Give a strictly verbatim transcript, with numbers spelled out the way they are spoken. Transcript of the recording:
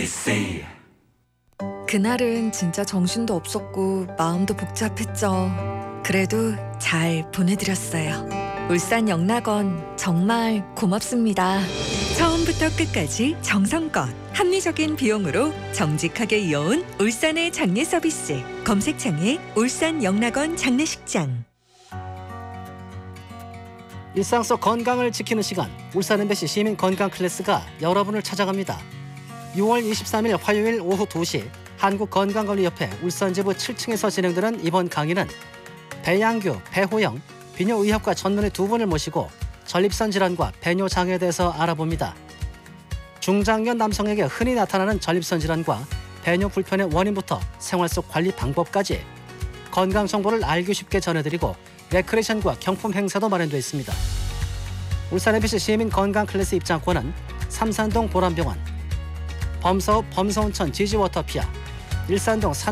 엠비씨. 그날은 진짜 정신도 없었고 마음도 복잡했죠. 그래도 잘 보내드렸어요. 울산 영락원 정말 고맙습니다. 처음부터 끝까지 정성껏 합리적인 비용으로 정직하게 이어온 울산의 장례 서비스. 검색창에 울산 영락원 장례식장. 일상 속 건강을 지키는 시간, 울산 엠비씨 시민 건강 클래스가 여러분을 찾아갑니다. 유월 이십삼일 화요일 오후 두 시 한국건강관리협회 울산지부 칠 층에서 진행되는 이번 강의는 배양규, 배호영, 비뇨의학과 전문의 두 분을 모시고 전립선 질환과 배뇨 장애에 대해서 알아봅니다. 중장년 남성에게 흔히 나타나는 전립선 질환과 배뇨 불편의 원인부터 생활 속 관리 방법까지 건강 정보를 알기 쉽게 전해드리고 레크레이션과 경품 행사도 마련되어 있습니다. 울산 엠비씨 시민 건강 클래스 입장권은 삼산동 보람병원, 범서읍 범서운천 지지워터피아, 일산동 산